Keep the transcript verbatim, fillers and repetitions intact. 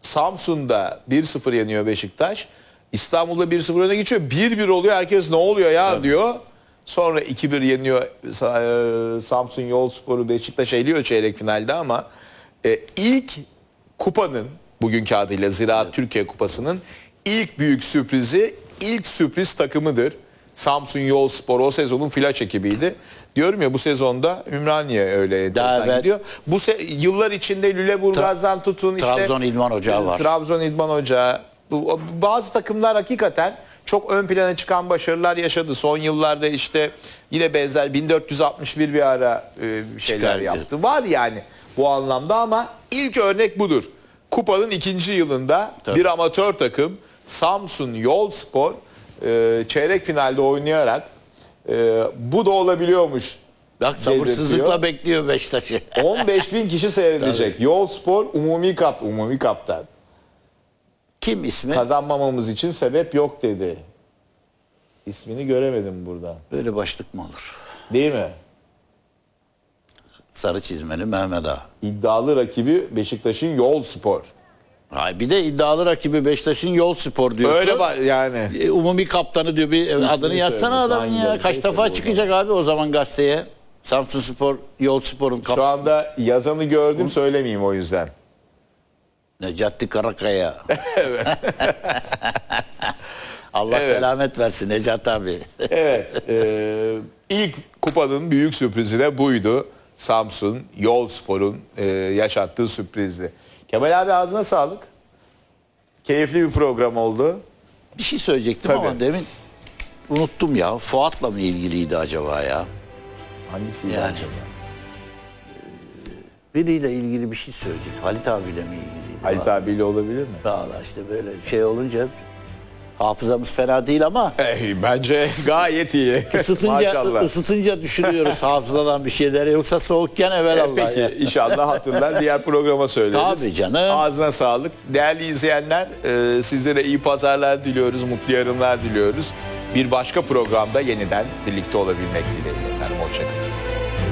Samsun'da bir sıfır yeniyor Beşiktaş. İstanbul'da bir sıfır öne geçiyor. bir bir oluyor. Herkes ne oluyor ya evet. diyor. Sonra iki bir yeniyor Samsun Yolspor'u, Beşiktaş eliyor çeyrek finalde ama e, ilk kupanın, bugünkü adıyla Ziraat evet. Türkiye Kupası'nın ilk büyük sürprizi, ilk sürpriz takımıdır. Samsun Yolspor o sezonun flaş ekibiydi. Diyorum ya bu sezonda Ümraniye öyle enteresan evet. gidiyor. Bu yıllar içinde Lüleburgaz'dan tutun işte Trabzon İdman Ocağı var. Trabzon İdman Ocağı. Bu, bazı takımlar hakikaten çok ön plana çıkan başarılar yaşadı. Son yıllarda işte yine benzer bin dört yüz altmış bir bir ara e, şeyler Çıkar, yaptı. Evet. Var yani bu anlamda ama ilk örnek budur. Kupanın ikinci yılında Tabii. bir amatör takım Samsun Yolspor e, çeyrek finalde oynayarak e, bu da olabiliyormuş. Bak sabırsızlıkla bekliyor Beşiktaş'ı. on beş bin kişi seyredecek. Tabii. Yolspor Umumi Kap, Umumi Kap'tan. Kim ismi? Kazanmamamız için sebep yok dedi. İsmini göremedim burada. Böyle başlık mı olur? Değil mi? Sarı çizmeli Mehmet Ağa. İddialı rakibi Beşiktaş'ın Yolspor. Hayır, bir de iddialı rakibi Beşiktaş'ın Yolspor diyor. Öyle yani. Umumi kaptanı diyor, bir İsmini adını yazsana adamın ya. Kaç defa çıkacak abi o zaman gazeteye? Samsunspor, Yolspor'un kaptanı. Şu anda yazanı gördüm Hı? söylemeyeyim o yüzden. Necati Karakaya. Evet. Allah evet. selamet versin Necati abi. Evet. E, ilk kupanın büyük sürprizi de buydu. Samsun Yolspor'un e, yaşattığı sürprizdi. Kemal abi ağzına sağlık. Keyifli bir program oldu. Bir şey söyleyecektim Tabii. ama demin unuttum ya. Fuat'la mı ilgiliydi acaba ya? Hangisiydi yani, acaba? Biriyle ilgili bir şey söyleyecek. Halit abiyle mi ilgiliydi? Halit abiyle olabilir mi? Valla işte böyle şey olunca hafızamız fena değil ama Ey, bence gayet iyi. Isıtınca, ısıtınca düşünüyoruz hafızadan bir şeyleri. Yoksa soğukken evvelallah. E, peki ya. inşallah hatırlar. Diğer programa söyleriz. Tabii canım. Ağzına sağlık. Değerli izleyenler e, sizlere iyi pazarlar diliyoruz. Mutlu yarınlar diliyoruz. Bir başka programda yeniden birlikte olabilmek dileğiyle efendim. Hoşçakalın.